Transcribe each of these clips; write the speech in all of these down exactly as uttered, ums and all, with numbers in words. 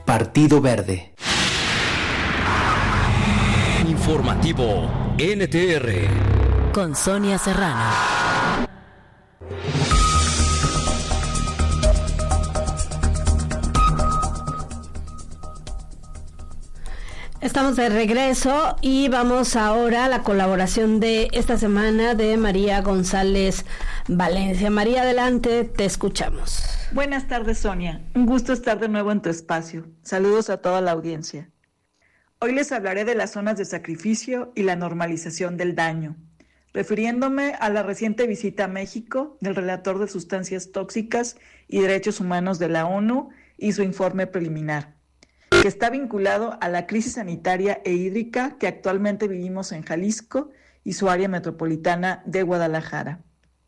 Partido Verde. Informativo N T R con Sonia Serrano. Estamos de regreso y vamos ahora a la colaboración de esta semana de María González Valencia. María, adelante, te escuchamos. Buenas tardes, Sonia. Un gusto estar de nuevo en tu espacio. Saludos a toda la audiencia. Hoy les hablaré de las zonas de sacrificio y la normalización del daño, refiriéndome a la reciente visita a México del relator de sustancias tóxicas y derechos humanos de la ONU y su informe preliminar, que está vinculado a la crisis sanitaria e hídrica que actualmente vivimos en Jalisco y su área metropolitana de Guadalajara.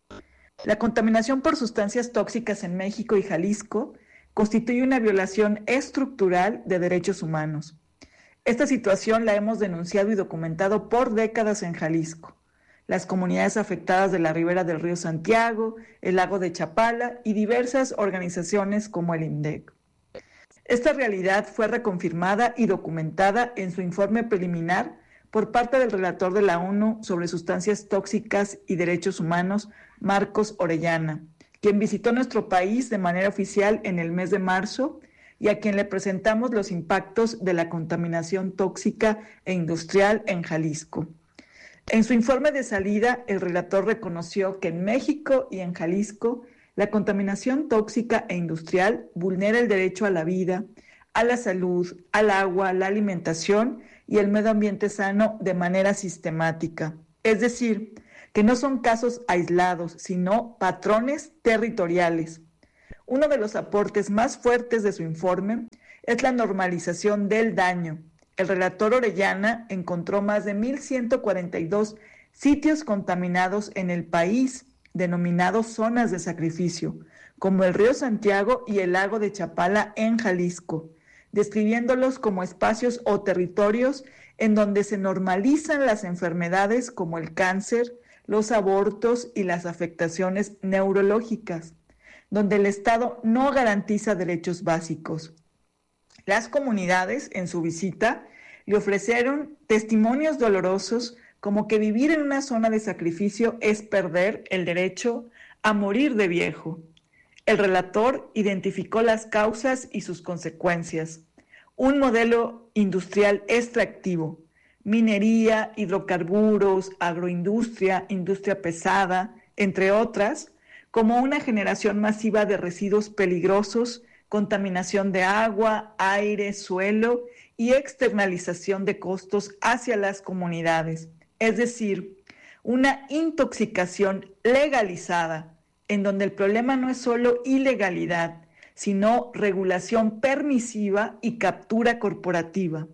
La contaminación por sustancias tóxicas en México y Jalisco constituye una violación estructural de derechos humanos. Esta situación la hemos denunciado y documentado por décadas en Jalisco, las comunidades afectadas de la ribera del río Santiago, el lago de Chapala y diversas organizaciones como el INDEC. Esta realidad fue reconfirmada y documentada en su informe preliminar por parte del relator de la ONU sobre sustancias tóxicas y derechos humanos, Marcos Orellana, quien visitó nuestro país de manera oficial en el mes de marzo y a quien le presentamos los impactos de la contaminación tóxica e industrial en Jalisco. En su informe de salida, el relator reconoció que en México y en Jalisco la contaminación tóxica e industrial vulnera el derecho a la vida, a la salud, al agua, la alimentación y el medio ambiente sano de manera sistemática. Es decir, que no son casos aislados, sino patrones territoriales. Uno de los aportes más fuertes de su informe es la normalización del daño. El relator Orellana encontró más de mil ciento cuarenta y dos sitios contaminados en el país, denominados zonas de sacrificio, como el río Santiago y el lago de Chapala en Jalisco, describiéndolos como espacios o territorios en donde se normalizan las enfermedades como el cáncer, los abortos y las afectaciones neurológicas, donde el Estado no garantiza derechos básicos. Las comunidades, en su visita, le ofrecieron testimonios dolorosos como que vivir en una zona de sacrificio es perder el derecho a morir de viejo. El relator identificó las causas y sus consecuencias. Un modelo industrial extractivo, minería, hidrocarburos, agroindustria, industria pesada, entre otras, como una generación masiva de residuos peligrosos, contaminación de agua, aire, suelo y externalización de costos hacia las comunidades. Es decir, una intoxicación legalizada, en donde el problema no es solo ilegalidad, sino regulación permisiva y captura corporativa.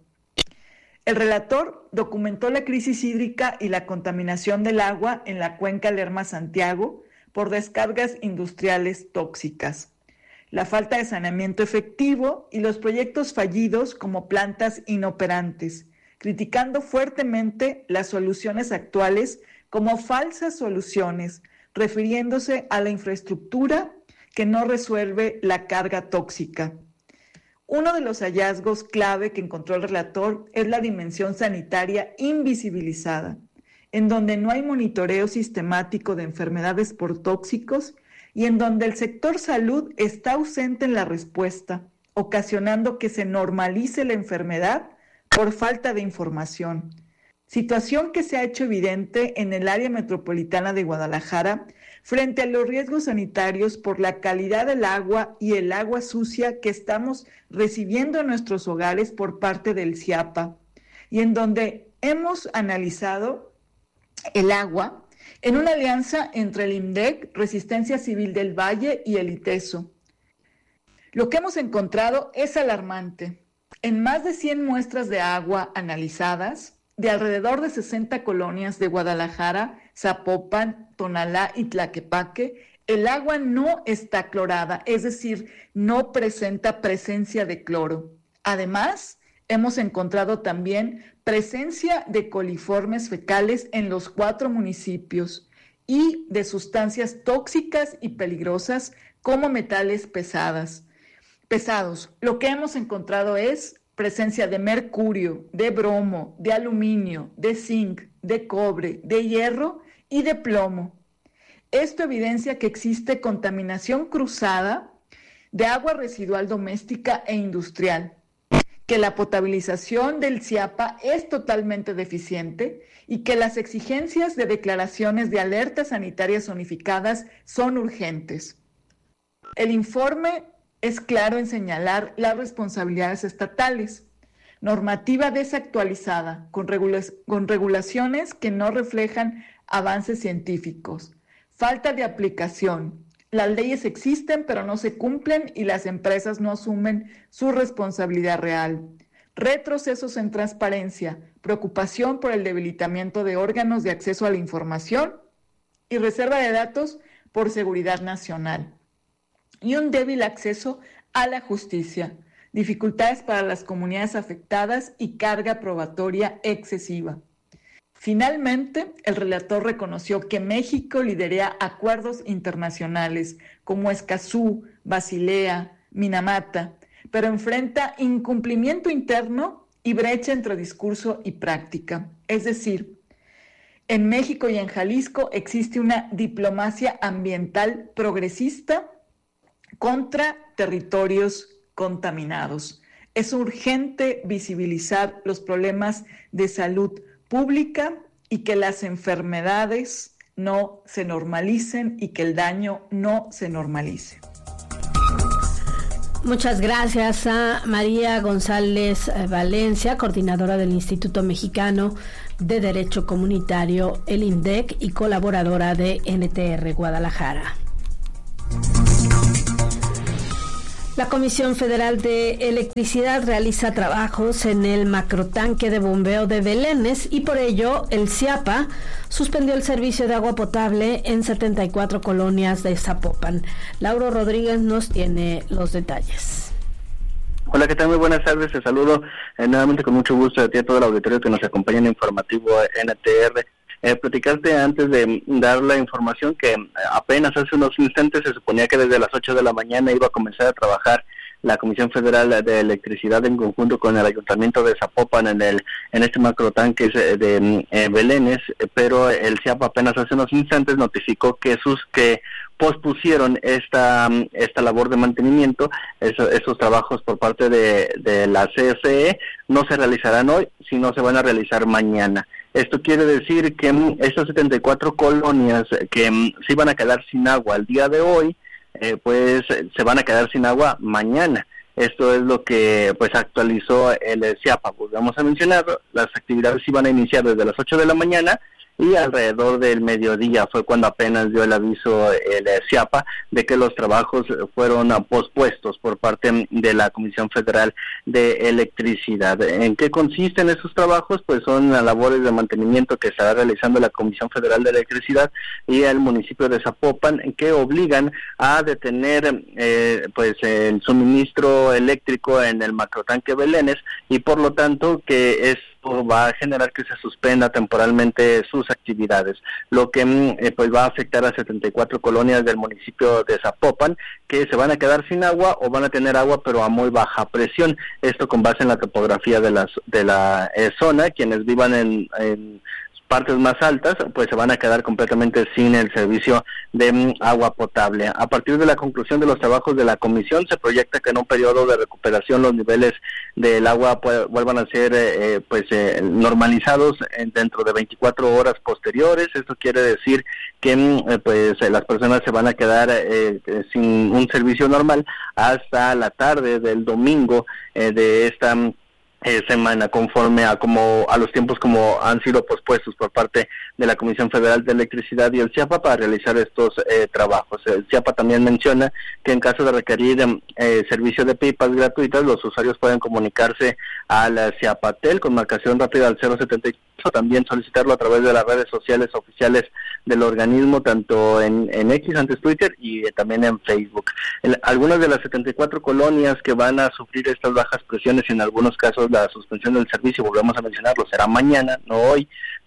El relator documentó la crisis hídrica y la contaminación del agua en la cuenca Lerma-Santiago por descargas industriales tóxicas, la falta de saneamiento efectivo y los proyectos fallidos como plantas inoperantes, criticando fuertemente las soluciones actuales como falsas soluciones, refiriéndose a la infraestructura que no resuelve la carga tóxica. Uno de los hallazgos clave que encontró el relator es la dimensión sanitaria invisibilizada, en donde no hay monitoreo sistemático de enfermedades por tóxicos y en donde el sector salud está ausente en la respuesta, ocasionando que se normalice la enfermedad por falta de información. Situación que se ha hecho evidente en el área metropolitana de Guadalajara frente a los riesgos sanitarios por la calidad del agua y el agua sucia que estamos recibiendo en nuestros hogares por parte del CIAPA, y en donde hemos analizado el agua en una alianza entre el INDEC, Resistencia Civil del Valle y el ITESO. Lo que hemos encontrado es alarmante. En más de cien muestras de agua analizadas, de alrededor de sesenta colonias de Guadalajara, Zapopan, Tonalá y Tlaquepaque, el agua no está clorada, es decir, no presenta presencia de cloro. Además, hemos encontrado también presencia de coliformes fecales en los cuatro municipios y de sustancias tóxicas y peligrosas como metales pesadas. pesados. Lo que hemos encontrado es presencia de mercurio, de bromo, de aluminio, de zinc, de cobre, de hierro y de plomo. Esto evidencia que existe contaminación cruzada de agua residual doméstica e industrial, que la potabilización del Ciapa es totalmente deficiente y que las exigencias de declaraciones de alertas sanitarias zonificadas son urgentes. El informe es claro en señalar las responsabilidades estatales, normativa desactualizada, con, regula- con regulaciones que no reflejan avances científicos, falta de aplicación. Las leyes existen pero no se cumplen y las empresas no asumen su responsabilidad real. Retrocesos en transparencia, preocupación por el debilitamiento de órganos de acceso a la información y reserva de datos por seguridad nacional. Y un débil acceso a la justicia, dificultades para las comunidades afectadas y carga probatoria excesiva. Finalmente, el relator reconoció que México lidera acuerdos internacionales como Escazú, Basilea, Minamata, pero enfrenta incumplimiento interno y brecha entre discurso y práctica. Es decir, en México y en Jalisco existe una diplomacia ambiental progresista contra territorios contaminados. Es urgente visibilizar los problemas de salud pública y que las enfermedades no se normalicen y que el daño no se normalice. Muchas gracias a María González Valencia, coordinadora del Instituto Mexicano de Derecho Comunitario, el INDEC, y colaboradora de N T R Guadalajara. La Comisión Federal de Electricidad realiza trabajos en el macrotanque de bombeo de Belénes y por ello el Ciapa suspendió el servicio de agua potable en setenta y cuatro colonias de Zapopan. Lauro Rodríguez nos tiene los detalles. Hola, ¿qué tal? Muy buenas tardes. Te saludo eh, nuevamente con mucho gusto a ti y a todo el auditorio que nos acompaña en Informativo N T R. Eh, platicarte antes de dar la información que apenas hace unos instantes se suponía que desde las ocho de la mañana iba a comenzar a trabajar la Comisión Federal de Electricidad en conjunto con el Ayuntamiento de Zapopan en el en este macrotanque de eh, Belénes, pero el Ciapa apenas hace unos instantes notificó que sus que pospusieron esta esta labor de mantenimiento, eso, esos trabajos por parte de, de la C F E no se realizarán hoy, sino se van a realizar mañana. Esto quiere decir que estas setenta y cuatro colonias que um, se iban a quedar sin agua el día de hoy, eh, pues se van a quedar sin agua mañana. Esto es lo que pues actualizó el Ciapa. Pues vamos a mencionar, las actividades iban a iniciar desde las ocho de la mañana y alrededor del mediodía fue cuando apenas dio el aviso el Ciapa de que los trabajos fueron pospuestos por parte de la Comisión Federal de Electricidad. ¿En qué consisten esos trabajos? Pues son labores de mantenimiento que estará realizando la Comisión Federal de Electricidad y el municipio de Zapopan, que obligan a detener eh, pues el suministro eléctrico en el macrotanque Belénes y por lo tanto que es va a generar que se suspenda temporalmente sus actividades, lo que eh, pues va a afectar a setenta y cuatro colonias del municipio de Zapopan que se van a quedar sin agua o van a tener agua pero a muy baja presión. Esto con base en la topografía de las de la eh, zona. Quienes vivan en, en partes más altas pues se van a quedar completamente sin el servicio de mm, agua potable. A partir de la conclusión de los trabajos de la comisión se proyecta que en un periodo de recuperación los niveles del agua pues, vuelvan a ser eh, pues eh, normalizados en, dentro de veinticuatro horas posteriores. Esto quiere decir que mm, eh, pues eh, las personas se van a quedar eh, sin un servicio normal hasta la tarde del domingo eh, de esta Eh, semana, conforme a como a los tiempos como han sido pospuestos por parte de la Comisión Federal de Electricidad y el Ciapa para realizar estos eh, trabajos. El Ciapa también menciona que en caso de requerir eh, servicio de pipas gratuitas, los usuarios pueden comunicarse a la Ciapatel con marcación rápida al cero setenta y cuatro, también solicitarlo a través de las redes sociales oficiales del organismo, tanto en, en X, antes Twitter, y eh, también en Facebook. En algunas de las setenta y cuatro colonias que van a sufrir estas bajas presiones y en algunos casos la suspensión del servicio, volvemos a mencionarlo, será mañana, no hoy,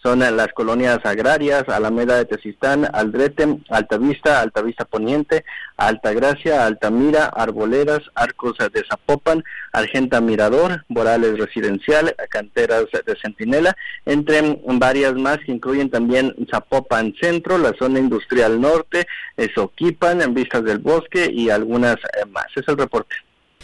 son las colonias agrarias, Alameda de Tezistán, Aldrete, Altavista, Altavista Poniente, Altagracia, Altamira, Arboledas, Arcos de Zapopan, Argenta Mirador, Borales Residencial, Canteras de Centinela, entre varias más que incluyen también Zapopan Centro, la zona industrial norte, Soquipan, en Vistas del Bosque y algunas más. Es el reporte.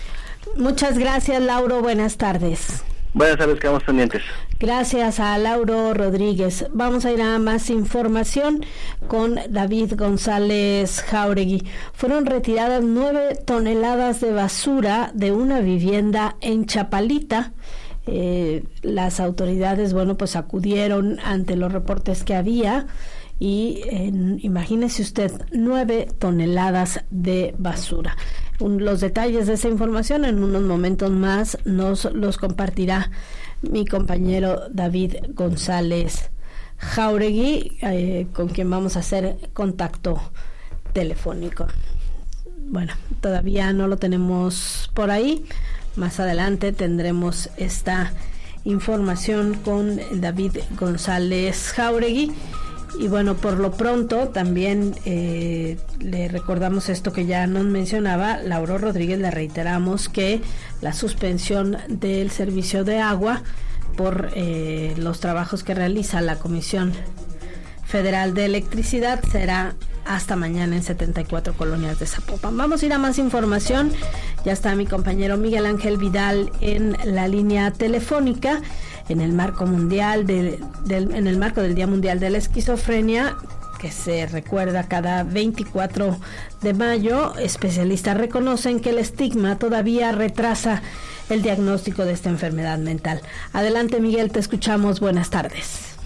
Muchas gracias, Lauro. Buenas tardes. Buenas tardes, quedamos pendientes. Gracias a Lauro Rodríguez. Vamos a ir a más información con David González Jáuregui. Fueron retiradas nueve toneladas de basura de una vivienda en Chapalita. Eh, las autoridades, bueno, pues acudieron ante los reportes que había y eh, imagínese usted, nueve toneladas de basura. Un, los detalles de esa información en unos momentos más nos los compartirá mi compañero David González Jáuregui, eh, con quien vamos a hacer contacto telefónico. Bueno, todavía no lo tenemos por ahí. Más adelante tendremos esta información con David González Jáuregui. Y bueno, por lo pronto también eh, le recordamos esto que ya nos mencionaba Lauro Rodríguez, le reiteramos que la suspensión del servicio de agua por eh, los trabajos que realiza la Comisión Federal de Electricidad será hasta mañana en setenta y cuatro colonias de Zapopan. Vamos a ir a más información. Ya está mi compañero Miguel Ángel Vidal en la línea telefónica. En el marco mundial de, del, en el marco del Día Mundial de la Esquizofrenia, que se recuerda cada veinticuatro de mayo, especialistas reconocen que el estigma todavía retrasa el diagnóstico de esta enfermedad mental. Adelante, Miguel, te escuchamos. Buenas tardes.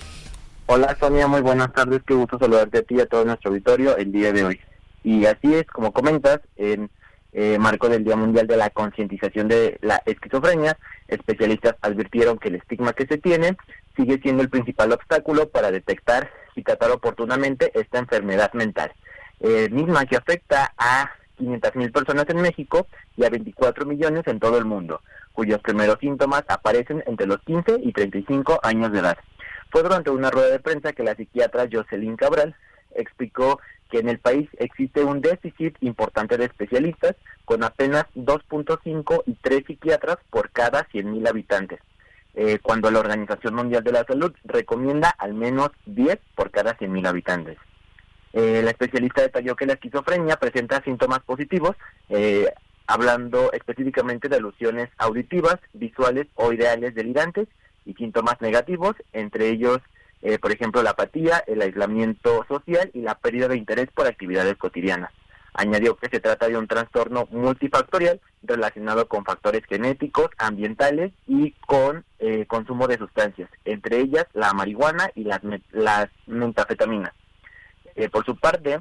Hola, Sonia, muy buenas tardes. Qué gusto saludarte a ti y a todo nuestro auditorio el día de hoy. Y así es, como comentas, en eh, marco del Día Mundial de la Concientización de la Esquizofrenia, especialistas advirtieron que el estigma que se tiene sigue siendo el principal obstáculo para detectar y tratar oportunamente esta enfermedad mental, eh, misma que afecta a quinientas mil personas en México y a veinticuatro millones en todo el mundo, cuyos primeros síntomas aparecen entre los quince y treinta y cinco años de edad. Fue durante una rueda de prensa que la psiquiatra Jocelyn Cabral explicó que en el país existe un déficit importante de especialistas, con apenas dos punto cinco y tres psiquiatras por cada cien mil habitantes, eh, cuando la Organización Mundial de la Salud recomienda al menos diez por cada cien mil habitantes. Eh, la especialista detalló que la esquizofrenia presenta síntomas positivos, eh, hablando específicamente de alusiones auditivas, visuales o ideales delirantes, y síntomas negativos, entre ellos, eh, por ejemplo, la apatía, el aislamiento social y la pérdida de interés por actividades cotidianas. Añadió que se trata de un trastorno multifactorial relacionado con factores genéticos, ambientales y con eh, consumo de sustancias, entre ellas la marihuana y las, met- las metafetaminas. Eh, por su parte,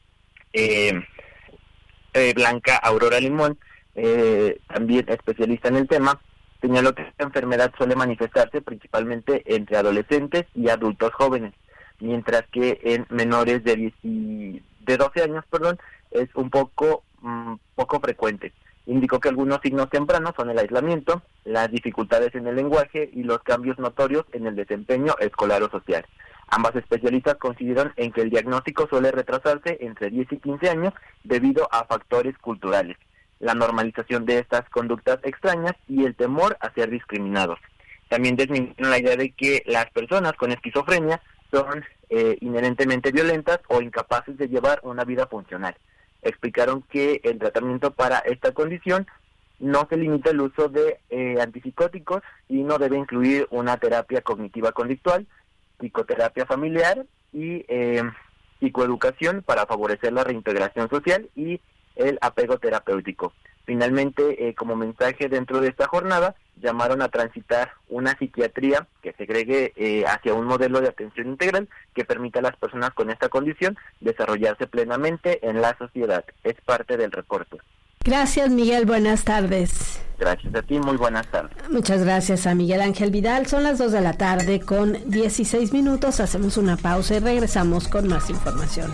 eh, eh, Blanca Aurora Limón, eh, también especialista en el tema, señaló que esta enfermedad suele manifestarse principalmente entre adolescentes y adultos jóvenes, mientras que en menores de, diez, de doce años, perdón, es un poco mmm, poco frecuente. Indicó que algunos signos tempranos son el aislamiento, las dificultades en el lenguaje y los cambios notorios en el desempeño escolar o social. Ambas especialistas coincidieron en que el diagnóstico suele retrasarse entre diez y quince años debido a factores culturales, la normalización de estas conductas extrañas y el temor a ser discriminados. También desmintieron la idea de que las personas con esquizofrenia son eh, inherentemente violentas o incapaces de llevar una vida funcional. Explicaron que el tratamiento para esta condición no se limita al uso de eh, antipsicóticos y no debe incluir una terapia cognitiva conductual, psicoterapia familiar y eh, psicoeducación para favorecer la reintegración social y el apego terapéutico. Finalmente, eh, como mensaje dentro de esta jornada, llamaron a transitar una psiquiatría que segregue eh, hacia un modelo de atención integral que permita a las personas con esta condición desarrollarse plenamente en la sociedad. Es parte del reporte. Gracias, Miguel. Buenas tardes. Gracias a ti. Muy buenas tardes. Muchas gracias a Miguel Ángel Vidal. Son las dos de la tarde con dieciséis minutos. Hacemos una pausa y regresamos con más información.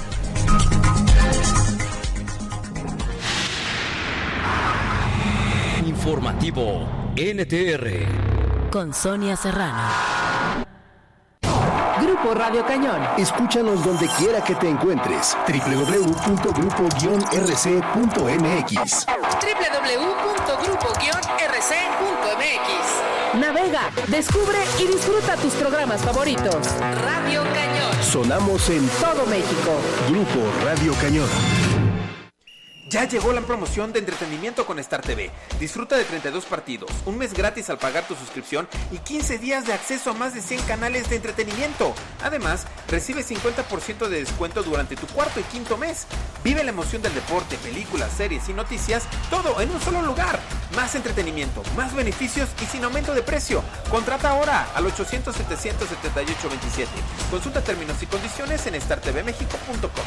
Informativo N T R con Sonia Serrano. Grupo Radio Cañón. Escúchanos donde quiera que te encuentres. doble u doble u doble u punto grupo guion r c punto m x. doble u doble u doble u punto grupo guion r c punto m x. Navega, descubre y disfruta tus programas favoritos. Radio Cañón. Sonamos en Todo México. Grupo Radio Cañón. Ya llegó la promoción de entretenimiento con Star T V. Disfruta de treinta y dos partidos, un mes gratis al pagar tu suscripción y quince días de acceso a más de cien canales de entretenimiento. Además, recibe cincuenta por ciento de descuento durante tu cuarto y quinto mes. Vive la emoción del deporte, películas, series y noticias, todo en un solo lugar. Más entretenimiento, más beneficios y sin aumento de precio. Contrata ahora al ochocientos, setecientos setenta y ocho veintisiete. Consulta términos y condiciones en star t v mexico punto com.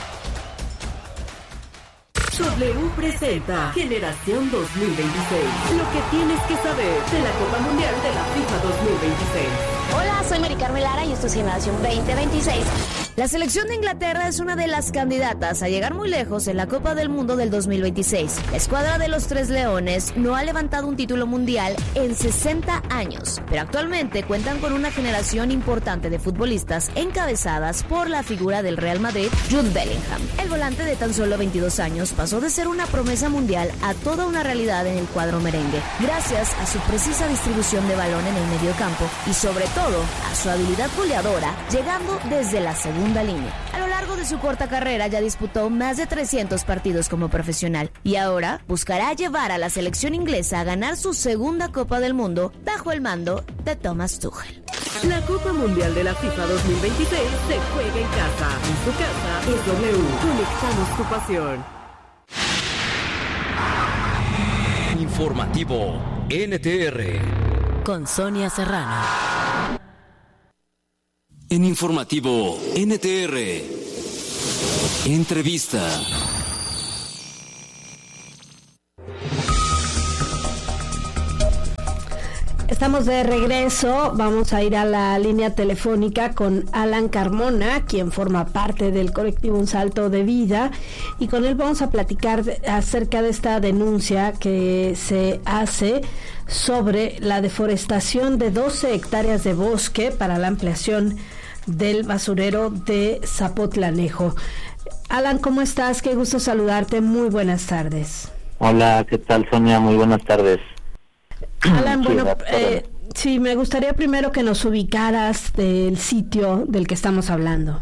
W presenta Generación dos mil veintiséis. Lo que tienes que saber de la Copa Mundial de la FIFA dos mil veintiséis. Hola, soy Mari Carmen Lara y esto es Generación veinte veintiséis. La selección de Inglaterra es una de las candidatas a llegar muy lejos en la Copa del Mundo del dos mil veintiséis. La escuadra de los Tres Leones no ha levantado un título mundial en sesenta años, pero actualmente cuentan con una generación importante de futbolistas encabezadas por la figura del Real Madrid, Jude Bellingham. El volante de tan solo veintidós años pasó de ser una promesa mundial a toda una realidad en el cuadro merengue, gracias a su precisa distribución de balón en el mediocampo y sobre todo a su habilidad goleadora, llegando desde la segunda línea. A lo largo de su corta carrera ya disputó más de trescientos partidos como profesional y ahora buscará llevar a la selección inglesa a ganar su segunda Copa del Mundo bajo el mando de Thomas Tuchel. La Copa Mundial de la FIFA dos mil veintiséis se juega en casa. En su casa es W. Conectamos tu pasión. Informativo N T R Con Sonia Serrano. En Informativo N T R, entrevista. Estamos de regreso, vamos a ir a la línea telefónica con Alan Carmona, quien forma parte del colectivo Un Salto de Vida, y con él vamos a platicar de, acerca de esta denuncia que se hace sobre la deforestación de doce hectáreas de bosque para la ampliación del basurero de Zapotlanejo. Alan, ¿cómo estás? Qué gusto saludarte, muy buenas tardes. Hola, ¿qué tal, Sonia? Muy buenas tardes. Alan, bueno, eh, sí, me gustaría primero que nos ubicaras del sitio del que estamos hablando.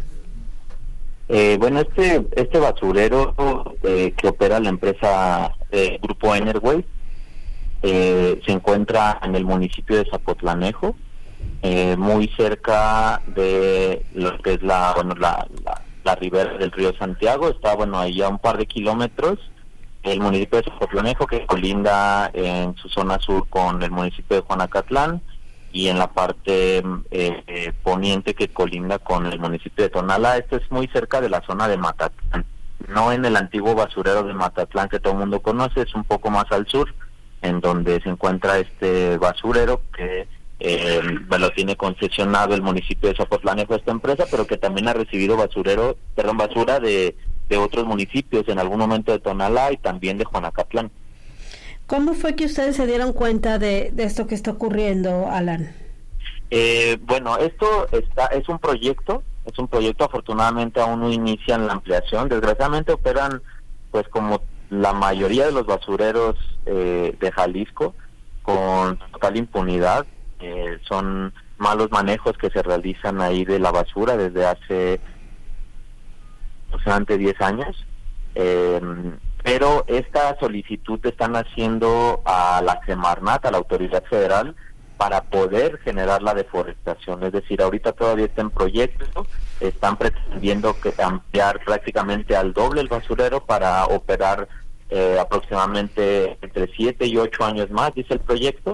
Eh, bueno, este este basurero eh, que opera la empresa eh, Grupo Enerway eh, se encuentra en el municipio de Zapotlanejo, eh, muy cerca de lo que es la bueno la, la, la ribera del río Santiago. Está, bueno, ahí a un par de kilómetros. El municipio de Zapotlanejo, que colinda en su zona sur con el municipio de Juanacatlán, y en la parte eh, eh, poniente, que colinda con el municipio de Tonalá. Esto es muy cerca de la zona de Matatlán, no en el antiguo basurero de Matatlán que todo el mundo conoce, es un poco más al sur, en donde se encuentra este basurero que eh, lo tiene concesionado el municipio de Zapotlanejo, esta empresa, pero que también ha recibido basurero, perdón, basura de de otros municipios, en algún momento de Tonalá y también de Juanacatlán. ¿Cómo fue que ustedes se dieron cuenta de, de esto que está ocurriendo, Alan? Eh, bueno, esto está es un proyecto, es un proyecto, afortunadamente aún no inician la ampliación, desgraciadamente operan, pues como la mayoría de los basureros eh, de Jalisco, con total impunidad. Eh, son malos manejos que se realizan ahí de la basura desde hace aproximadamente diez años, eh, pero esta solicitud están haciendo a la Semarnat, a la autoridad federal, para poder generar la deforestación. Es decir, ahorita todavía está en proyecto, están pretendiendo que ampliar prácticamente al doble el basurero para operar eh, aproximadamente entre siete y ocho años más, dice el proyecto,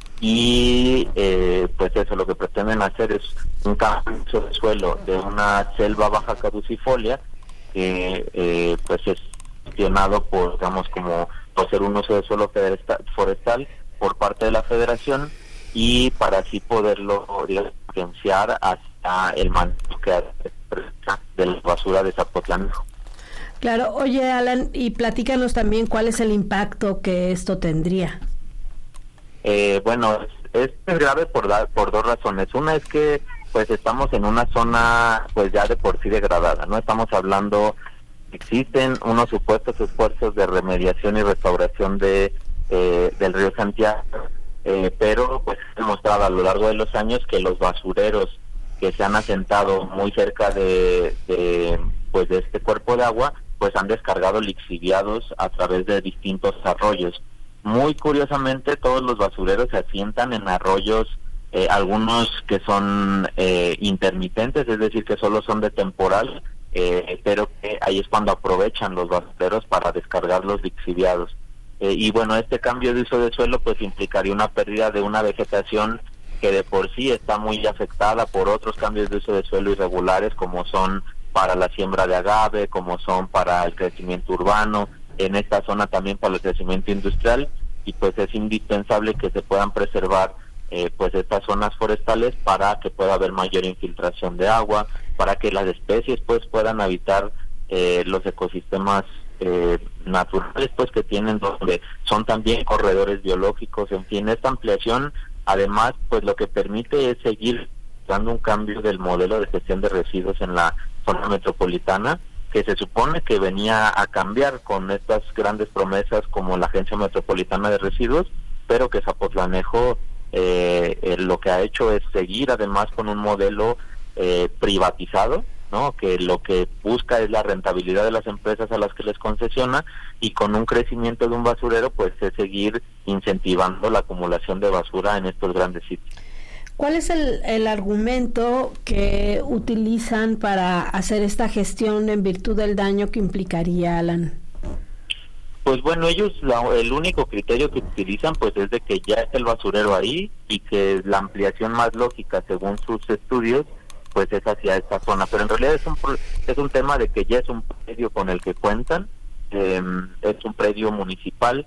y eh, pues eso, lo que pretenden hacer es un cambio de suelo de una selva baja caducifolia que eh, pues es gestionado por, digamos, como por ser un uso de suelo forestal por parte de la federación, y para así poderlo, digamos, potenciar hasta el manejo que hace de la basura de Zapotlanejo. Claro. Oye, Alan, y platícanos también cuál es el impacto que esto tendría. Eh, bueno, es, es grave por, da, por dos razones. Una es que pues estamos en una zona pues ya de por sí degradada, ¿no? Estamos hablando, existen unos supuestos esfuerzos de remediación y restauración de eh, del río Santiago, eh, pero pues se ha demostrado a lo largo de los años que los basureros que se han asentado muy cerca de, de pues de este cuerpo de agua, pues han descargado lixiviados a través de distintos arroyos. Muy curiosamente, todos los basureros se asientan en arroyos, eh, algunos que son eh, intermitentes, es decir, que solo son de temporal, eh, pero que ahí es cuando aprovechan los basureros para descargar los lixiviados. Eh, y bueno, este cambio de uso de suelo pues implicaría una pérdida de una vegetación que de por sí está muy afectada por otros cambios de uso de suelo irregulares, como son para la siembra de agave, como son para el crecimiento urbano, en esta zona también para el crecimiento industrial, y pues es indispensable que se puedan preservar eh, pues estas zonas forestales para que pueda haber mayor infiltración de agua, para que las especies pues puedan habitar eh, los ecosistemas eh, naturales pues que tienen, donde son también corredores biológicos. En fin, esta ampliación además pues lo que permite es seguir dando un cambio del modelo de gestión de residuos en la zona metropolitana, que se supone que venía a cambiar con estas grandes promesas como la Agencia Metropolitana de Residuos, pero que Zapotlanejo eh, eh, lo que ha hecho es seguir además con un modelo eh, privatizado, ¿no? Que lo que busca es la rentabilidad de las empresas a las que les concesiona, y con un crecimiento de un basurero pues es seguir incentivando la acumulación de basura en estos grandes sitios. ¿Cuál es el, el argumento que utilizan para hacer esta gestión en virtud del daño que implicaría, Alan? Pues bueno, ellos la, el único criterio que utilizan pues es de que ya está el basurero ahí, y que la ampliación más lógica según sus estudios pues es hacia esta zona, pero en realidad es un es un tema de que ya es un predio con el que cuentan, eh, es un predio municipal,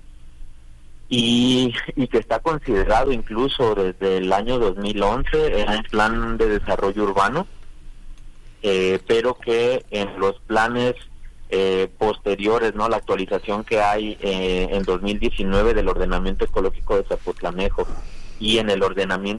y, y que está considerado incluso desde el año dos mil once en un plan de desarrollo urbano, eh, pero que en los planes eh, posteriores, no, la actualización que hay eh, en dos mil diecinueve del ordenamiento ecológico de Zapotlanejo y en el ordenamiento